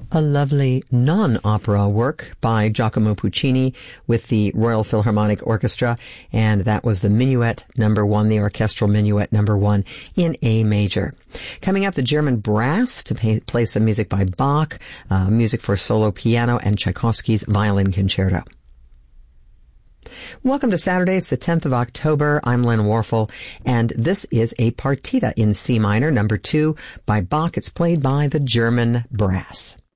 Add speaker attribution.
Speaker 1: A lovely non-opera work by Giacomo Puccini with the Royal Philharmonic Orchestra, and that was the Minuet Number 1, the Orchestral Minuet Number 1 in A major. Coming up, the German Brass to play some music by Bach, music for solo piano, and Tchaikovsky's Violin Concerto. Welcome to Saturday. It's the 10th of October. I'm Lynn Warfel, and this is a partita in C minor, number 2, by Bach. It's played by the German Brass.